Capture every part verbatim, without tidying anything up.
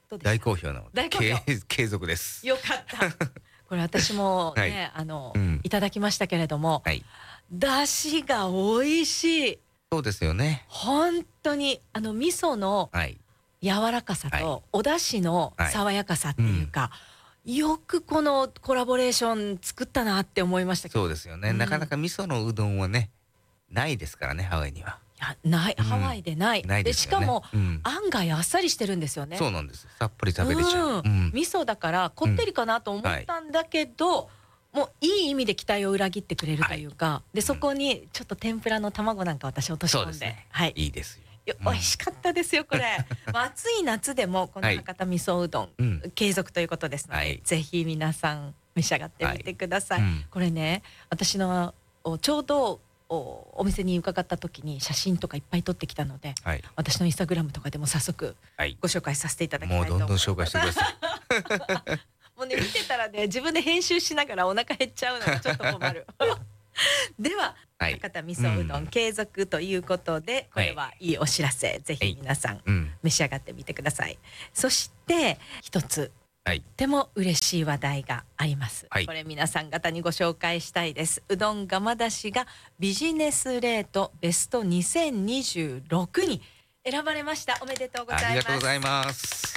どうでした？ 大好評なので大好評継継続です。 よかったこれ私もね、 はい、 あの、 うん、 いただきましたけれども、 はい、 出汁が美味しい。 そうですよね。 本当にあの味噌のはい、 柔らかさはい、 とお出汁のはい、 爽やかさっうん、 ていうか、よくこのコラボレーション作ったなって思いましたけど。 そうですよね。なかなうん。 か味噌のうどんはね、ないですからね、ハワイには。 いや、ない、ハワうん、 イでない。 ないで、 ですよね。 しかもうん、 案外あっさりしてるんですよね。 そうなんです。さっぱり食べれちゃう。 うん。 うん、 味噌だからこうん、 ってりかなと思っはい、 たんだけど、もういい意味で期待を裏切ってくれるとはい、 いうか、で、 うん、 そこにちょっと天ぷらの卵なんか私落とし込んで、 そうですね。 はい。 いいですよ。 ようん、 美味しかったですよこれ。まあ暑い夏でもこのはい、 博多味噌うどん、 うん、 継続ということですので、 はい、 ぜひ皆さん召し上がってみてください。 はい、うん、 これね、私のおちょうどおお店に伺った時に写真とかいっぱい撮ってきたので、 はい、 私のインスタグラムとかでも早速はい。 ご紹介させていただきたもういと思います。 どんどん紹介してください。 もうね、見てたらね、自分で編集しながらお腹減っちゃうのがちょっと困る。では、 はい、 博多味噌うどうんん継続ということで、これはいいお知らせ、ぜひ皆さんうん、 召し上がってみてください。そして一つはい、 とっても嬉しい話題があります、 はい、 これ皆さん方にご紹介したいです。うどん釜出しがビジネスレートベストにせんにじゅうろくに選ばれました。おめでとうございます。 ありがとうございます。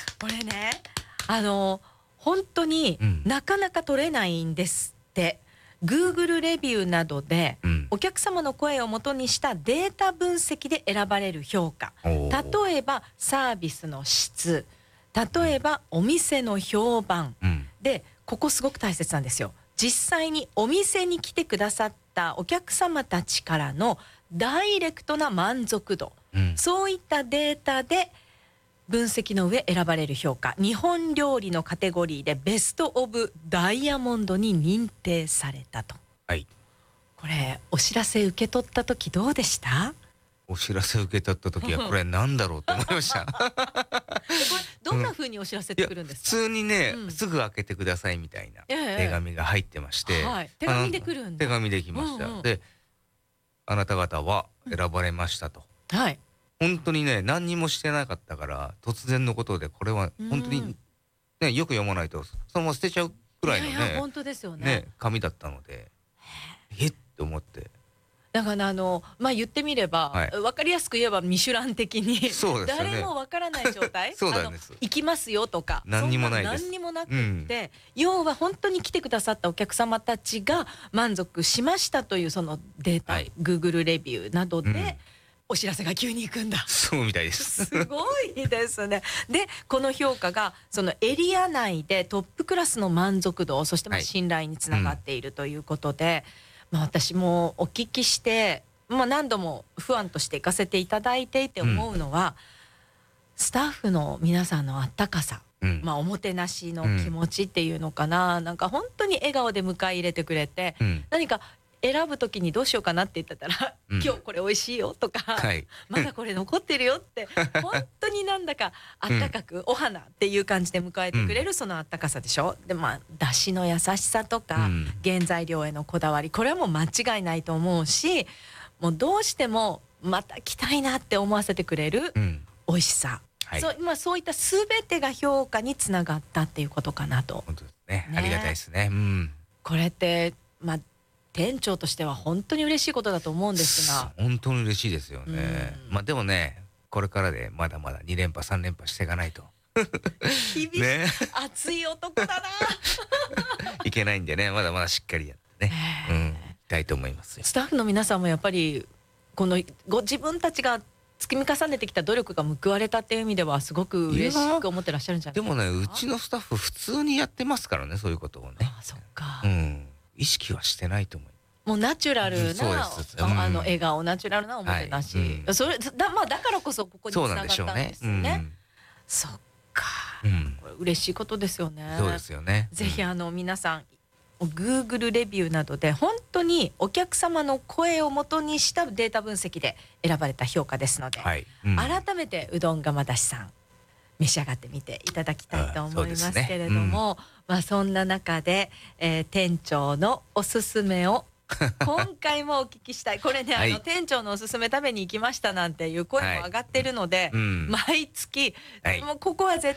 これね、あの本当にうん、 なかなか取れないんですって。 Google レビューなどでうん、 お客様の声をもとにしたデータ分析で選ばれる評価、 おー、 例えばサービスの質、例えばお店の評判うん、 で、ここすごく大切なんですよ。実際にお店に来てくださったお客様たちからのダイレクトな満足度、 うん、 そういったデータで分析の上選ばれる評価、日本料理のカテゴリーでベストオブダイヤモンドに認定されたと。 はい。 これお知らせ受け取った時どうでした？ お知らせ受け取った時はこれなんだろうと思いました。 これどんな風にお知らせてくるんですか？ 普通にね、 うん、 すぐ開けてくださいみたいなええ、 手紙が入ってまして、 はい、手紙で来るんだ。 手紙で来ました。 うんうん、 で、あなた方は選ばれましたと。 はい。 本当にね、何にもしてなかったから突然のことで、これは本当にね、よく読まないとそのまま捨てちゃうくらいのね、 いやいや本当ですよね。 ね、紙だったので、えっと思って。 だからあのまあ言ってみれば、 はい、 分かりやすく言えばミシュラン的にそうですよね、 誰も分からない状態そうなんです。 行きますよとか何にもないです。 何にもなくって、うん、要は本当に来てくださったお客様たちが満足しましたというそのデータ、はい、Google レビューなどで、うん、お知らせが急に行くんだ。 そうみたいですすごいですね。でこの評価がそのエリア内でトップクラスの満足度、そしてまあ信頼につながっているということで、はい、うん、まあ、私もお聞きして、まあ、何度もファンとして行かせていただいていて思うのは、うん、スタッフの皆さんのあったかさ、うん、まあ、おもてなしの気持ちっていうのかな、うん、なんか本当に笑顔で迎え入れてくれて、うん、何か選ぶ時にどうしようかなって言ってたら、うん、今日これ美味しいよとか、はい、まだこれ残ってるよって本当になんだかあったかく、うん、お花っていう感じで迎えてくれるそのあったかさでしょ。で、まあ出汁の優しさとか、うん、原材料へのこだわり、これはもう間違いないと思うし、もうどうしてもまた来たいなって思わせてくれる美味しさ、うん、はい、そう、まあ、そういった全てが評価につながったっていうことかなと。 本当ですね、ありがたいですね、うん、 これってまあ店長としては本当に嬉しいことだと思うんですが、 本当に嬉しいですよね、うん、まあでもね、これからでまだまだに連覇さん連覇していかないと厳しい、ね、熱い男だないけないんでね、まだまだしっかりやってね、うん、いきたいと思いますよ。 スタッフの皆さんもやっぱりこのご自分たちが積み重ねてきた努力が報われたっていう意味ではすごく嬉しく思ってらっしゃるんじゃないですか。 でもね、うちのスタッフ普通にやってますからね、そういうことをね。 ああ、そっか、 うん、意識はしてないと思う。 もうナチュラルな、うん、あの笑顔、ナチュラルなおもてなし、はいうん、それだ、まあ、だからこそここに繋がったんですよね。そっか、うん、これ嬉しいことですよね。 そうですよね。 ぜひあの皆さん Google レビューなどで本当にお客様の声をもとにしたデータ分析で選ばれた評価ですので、はい、うん、改めてうどん釜出しさん召し上がってみていただきたいと思いますけれども、ね、うん、まあそんな中で、えー、店長のおすすめを今回もお聞きしたい。これね、はい、あの店長のおすすめ食べに行きましたなんていう声も上がってるので、はい、うん、毎月、はい、もうここは絶